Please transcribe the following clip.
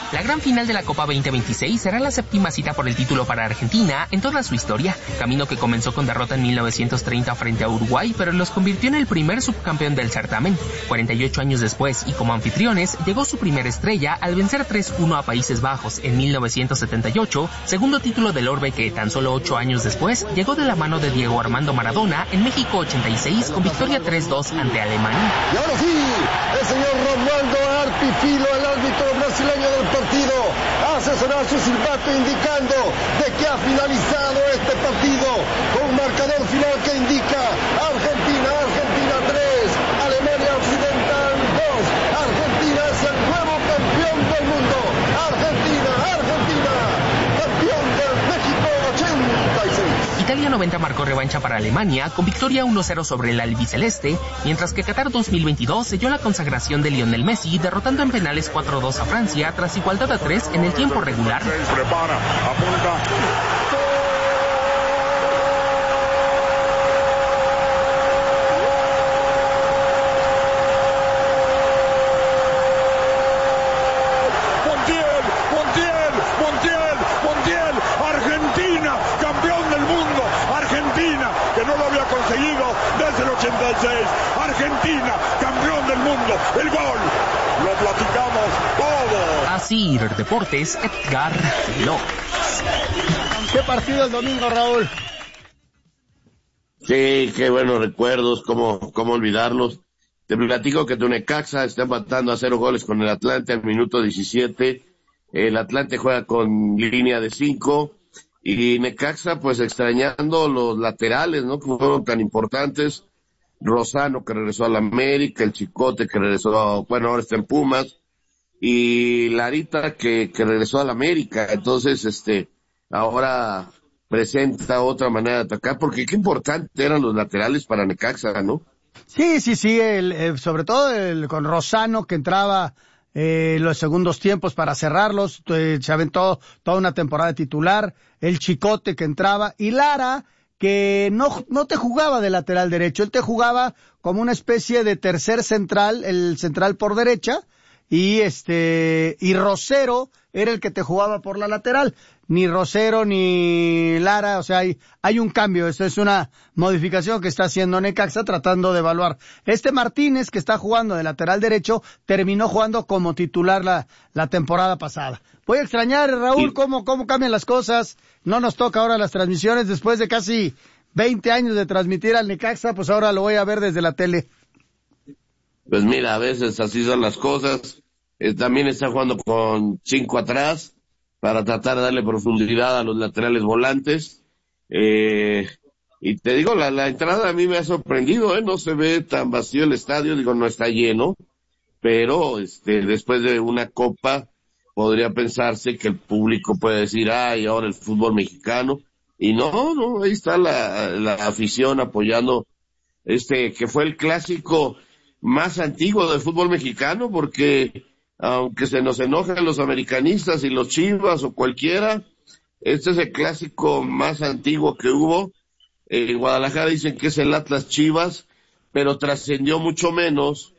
La gran final de la Copa 2026 será la séptima cita por el título para Argentina en toda su historia, camino que comenzó con derrota en 1930 frente a Uruguay, pero los convirtió en el primer subcampeón del certamen. 48 años después, y como anfitriones, llegó su primera estrella al vencer 3-1 a Países Bajos en 1978, segundo título del Orbe que tan solo 8 años después llegó de la mano de Diego Armando Maradona en México 86 con victoria 3-2 ante Alemania. Y ahora sí, el señor Ronaldo Arpifilo, el árbitro brasileño del partido, hace sonar su silbato indicando de que ha finalizado este partido con un marcador final que indica Argentina 3, Alemania Occidental 2. Argentina es el nuevo campeón del mundo. Argentina, campeón del México 86. Italia 90 marcó revancha para Alemania con victoria 1-0 sobre el albiceleste, mientras que Qatar 2022 selló la consagración de Lionel Messi derrotando en penales 4-2 a Francia tras igualdad a 3 en el tiempo regular. Prepara, apunta. Montiel, Argentina, campeón del mundo, Argentina, que no lo había conseguido desde el 86, Argentina, campeón del mundo, el gol, lo platicamos todo. Así, Deportes, Edgar López. ¿Qué partido el domingo, Raúl? Sí, qué buenos recuerdos, cómo olvidarlos. Te platico que tu Necaxa está empatando a 0 goles con el Atlante al minuto 17. El Atlante juega con línea de 5 y Necaxa pues extrañando los laterales, ¿no? Que fueron tan importantes. Rosano que regresó a la América, el Chicote que regresó, bueno, ahora está en Pumas, y Larita que regresó a la América. Entonces, ahora presenta otra manera de atacar, porque qué importante eran los laterales para Necaxa, ¿no? Sí, sobre todo con Rosano que entraba los segundos tiempos para cerrarlos, se aventó toda una temporada titular, el Chicote que entraba, y Lara que no te jugaba de lateral derecho, él te jugaba como una especie de tercer central, el central por derecha, y Rosero era el que te jugaba por la lateral. Ni Rosero ni Lara, o sea, hay un cambio. Esto es una modificación que está haciendo Necaxa tratando de evaluar. Martínez, que está jugando de lateral derecho, terminó jugando como titular la temporada pasada. Voy a extrañar, Raúl, cómo cambian las cosas. No nos toca ahora las transmisiones después de casi 20 años de transmitir al Necaxa, pues ahora lo voy a ver desde la tele. Pues mira, a veces así son las cosas. También está jugando con 5 atrás para tratar de darle profundidad a los laterales volantes. Y te digo, la entrada a mí me ha sorprendido, no se ve tan vacío el estadio, no está lleno, pero después de una copa podría pensarse que el público puede decir, ay, ahora el fútbol mexicano, y no, ahí está la afición apoyando que fue el clásico más antiguo del fútbol mexicano, porque aunque se nos enojen los americanistas y los Chivas o cualquiera, este es el clásico más antiguo que hubo. En Guadalajara dicen que es el Atlas Chivas, pero trascendió mucho menos